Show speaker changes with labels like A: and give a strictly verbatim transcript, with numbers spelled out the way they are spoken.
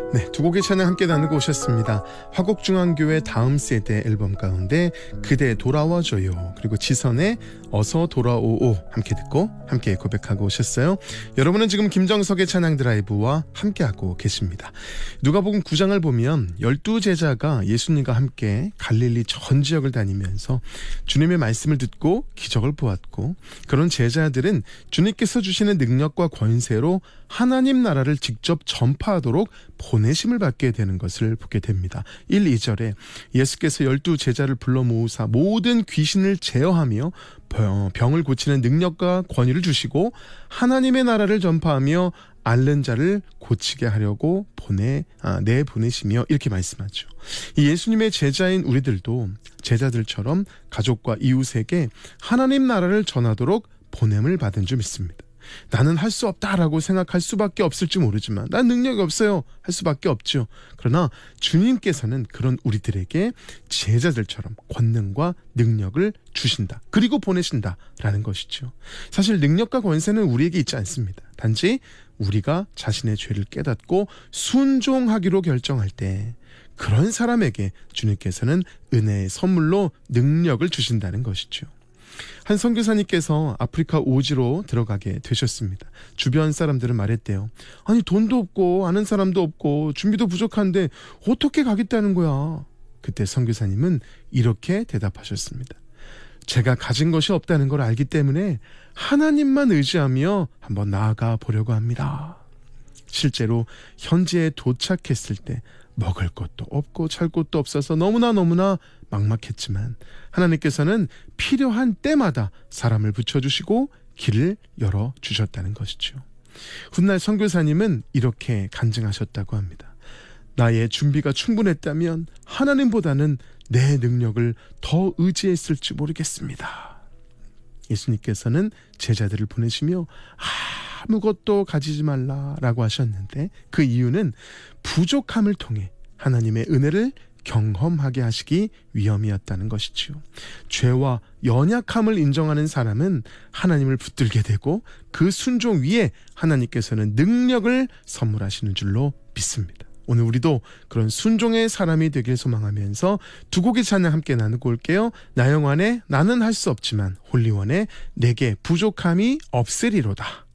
A: 네, 두 곡의 찬양 함께 나누고 오셨습니다. 화곡중앙교회 다음 세대 앨범 가운데 그대 돌아와줘요, 그리고 지선의 어서 돌아오오 함께 듣고 함께 고백하고 오셨어요. 여러분은 지금 김정석의 찬양 드라이브와 함께하고 계십니다. 누가복음 구 장을 보면 열두 제자가 예수님과 함께 갈릴리 전 지역을 다니면서 주님의 말씀을 듣고 기적을 보았고, 그런 제자들은 주님께서 주시는 능력과 권세로 하나님 나라를 직접 전파하도록 보내심을 받게 되는 것을 보게 됩니다. 일, 이 절에 예수께서 열두 제자를 불러 모으사 모든 귀신을 제어하며 병을 고치는 능력과 권위를 주시고 하나님의 나라를 전파하며 앓는 자를 고치게 하려고 보내 아, 내보내시며, 이렇게 말씀하죠. 이 예수님의 제자인 우리들도 제자들처럼 가족과 이웃에게 하나님 나라를 전하도록 보냄을 받은 줄 믿습니다. 나는 할 수 없다라고 생각할 수밖에 없을지 모르지만, 난 능력이 없어요 할 수밖에 없죠. 그러나 주님께서는 그런 우리들에게 제자들처럼 권능과 능력을 주신다, 그리고 보내신다라는 것이죠. 사실 능력과 권세는 우리에게 있지 않습니다. 단지 우리가 자신의 죄를 깨닫고 순종하기로 결정할 때, 그런 사람에게 주님께서는 은혜의 선물로 능력을 주신다는 것이죠. 한 선교사님께서 아프리카 오지로 들어가게 되셨습니다. 주변 사람들은 말했대요. 아니, 돈도 없고 아는 사람도 없고 준비도 부족한데 어떻게 가겠다는 거야? 그때 선교사님은 이렇게 대답하셨습니다. 제가 가진 것이 없다는 걸 알기 때문에 하나님만 의지하며 한번 나아가 보려고 합니다. 실제로 현지에 도착했을 때 먹을 것도 없고 잘 곳도 없어서 너무나 너무나 막막했지만, 하나님께서는 필요한 때마다 사람을 붙여주시고 길을 열어주셨다는 것이죠. 훗날 선교사님은 이렇게 간증하셨다고 합니다. 나의 준비가 충분했다면 하나님보다는 내 능력을 더 의지했을지 모르겠습니다. 예수님께서는 제자들을 보내시며 아무것도 가지지 말라라고 하셨는데, 그 이유는 부족함을 통해 하나님의 은혜를 경험하게 하시기 위함이었다는 것이지요. 죄와 연약함을 인정하는 사람은 하나님을 붙들게 되고, 그 순종 위에 하나님께서는 능력을 선물하시는 줄로 믿습니다. 오늘 우리도 그런 순종의 사람이 되길 소망하면서 두 곡의 찬양 함께 나누고 올게요. 나영환의 나는 할 수 없지만, 홀리원의 내게 부족함이 없으리로다.